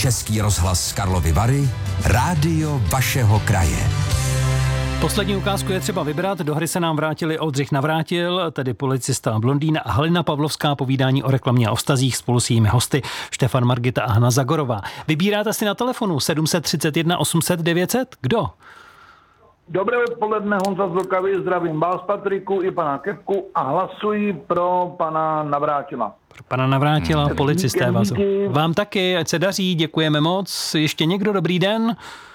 Český rozhlas Karlovy Vary, rádio vašeho kraje. Poslední ukázku je třeba vybrat. Do hry se nám vrátili Oldřich Navrátil, tedy policista Blondýn, a Halina Pavlovská, povídání o reklamě a o vztazích spolu s jejími hosty Štefan Margita a Hana Zagorová. Vybíráte si na telefonu 731 800 900. Kdo? Dobré odpoledne, Honza z Vltavy, zdravím vás, Patriku, i pana Kepku a hlasuji pro pana Navrátila. Pro pana Navrátila, policisté vás. Díky. Vám taky, ať se daří, děkujeme moc. Ještě někdo, dobrý den?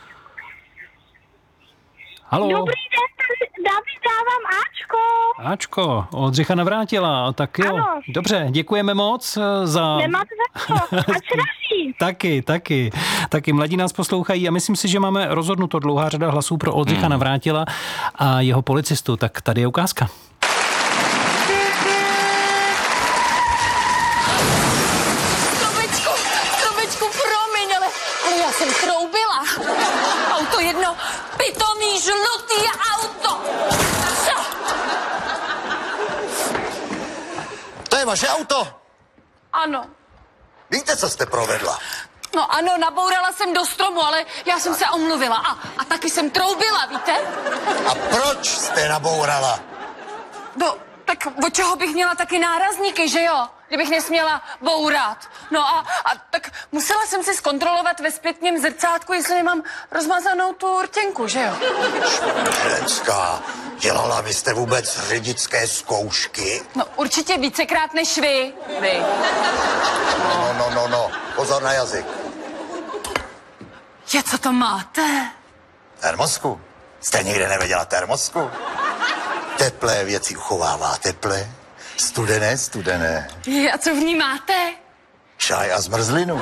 Halo? Dobrý den, David, dávám Ačko. Ačko, Oldřicha Navrátila, tak jo. Ano. Dobře, děkujeme moc za... Nemáte za to, ať se daří. Taky. Mladí nás poslouchají a myslím si, že máme rozhodnuto, dlouhá řada hlasů pro Oldřicha Navrátila a jeho policistu. Tak tady je ukázka. Strobečku, promiň, ale já jsem troubila. Auto jedno, pitomý, žlutý auto. Co? To je vaše auto? Ano. Víte, co jste provedla? No ano, nabourala jsem do stromu, ale já jsem se omluvila. A taky jsem troubila, víte? A proč jste nabourala? No, tak od čeho bych měla taky nárazníky, že jo? Kdybych nesměla bourat. No a tak musela jsem si zkontrolovat ve zpětném zrcátku, jestli nemám rozmazanou tu rtěnku, že jo? Ženská, dělala byste vůbec řidičské zkoušky? No určitě vícekrát než vy. No, pozor na jazyk. Je, co to máte? Termosku? Jste nikdy neviděla termosku? Teplé věci uchovává teplé, studené. A co v ní máte? Čaj a zmrzlinu.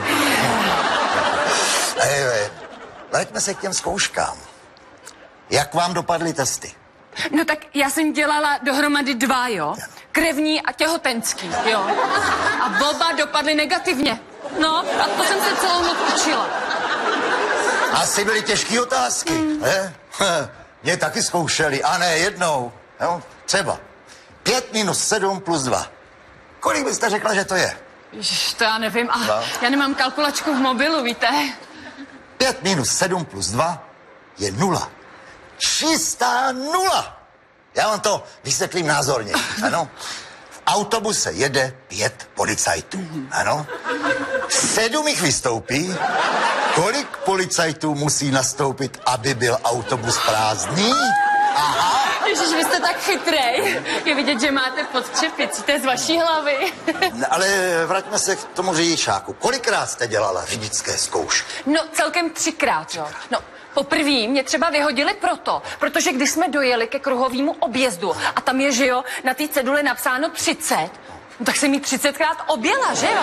Vraťme se k těm zkouškám. Jak vám dopadly testy? No tak já jsem dělala dohromady 2, jo? Krevní a těhotenský, jo? A oba dopadly negativně. No, a to jsem se celou noc učila. Asi byly těžké otázky, ne? Mě taky zkoušeli, a ne jednou. Jo? Třeba 5 minus 7 plus 2. Kolik byste řekla, že to je? Ježiš, to já nevím. A No. já nemám kalkulačku v mobilu, víte? 5 minus 7 plus 2 je 0. Čistá 0. Já vám to vysvětlím názorně. Ano? V autobuse jede 5 policajtů. Ano? 7 jich vystoupí. Kolik policajtů musí nastoupit, aby byl autobus prázdný? Aha. Ježiš, vy jste tak chytrej. Je vidět, že máte pod čepicí, to je z vaší hlavy. Ale vraťme se k tomu řidičáku. Kolikrát jste dělala řidičské zkoušky? No, celkem 3krát, jo. No, poprvé mě třeba vyhodili protože když jsme dojeli ke kruhovému objezdu a tam je, že jo, na té ceduli napsáno 30, no, tak jsem jí 30krát objela, že jo?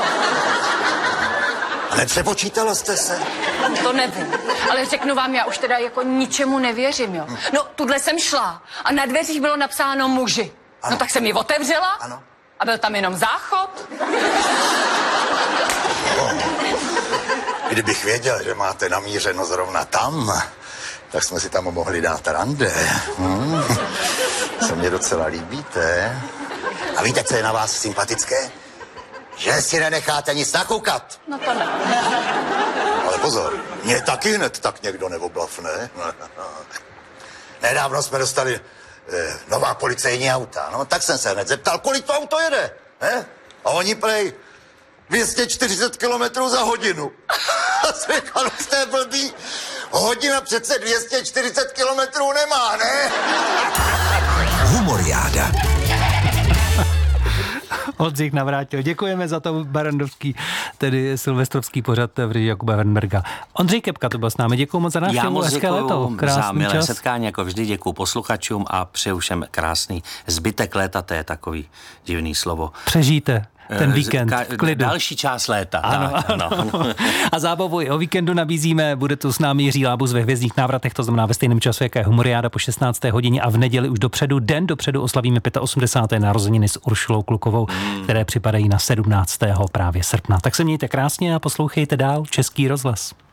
A nepřepočítala jste se? To nevím, ale řeknu vám, já už teda jako ničemu nevěřím, jo. No, tudle jsem šla a na dveřích bylo napsáno muži. Ano. No, tak jsem ji otevřela Ano. a byl tam jenom záchod. Kdybych věděl, že máte namířeno zrovna tam, tak jsme si tam mohli dát rande. Se mně docela líbíte. A víte, co je na vás sympatické? Že si nenecháte nic nakoukat. No to ne. Ale pozor, mě taky hned tak někdo neoblafne. Nedávno jsme dostali nová policejní auta. No, tak jsem se hned zeptal, kolik to auto jede. Ne? A oni prej 240 km za hodinu. A jsem říkal, jste blbý. Hodina přece 240 km nemá, ne? Humoriáda. Oldřich Navrátil. Děkujeme za to barandovský, tedy silvestrovský pořad v režii Jakuba Wernberga. Ondřej Kepka to byl s námi. Děkuju moc za návštěvu. Já moc hezké děkuju léto. za Krásný milé čas. setkání, jako vždy děkuju posluchačům a přeju všem krásný zbytek léta, to je takový divný slovo. Přežijte ten víkend v klidu. Další část léta. Ano. A zábavu i o víkendu nabízíme. Bude tu s námi Jiří Lábus ve Hvězdných návratech, to znamená ve stejném času, jaké Humoriáda po 16. hodině, a v neděli už den dopředu oslavíme 85. narozeniny s Uršulou Klukovou, které připadají na 17. právě srpna. Tak se mějte krásně a poslouchejte dál Český rozhlas.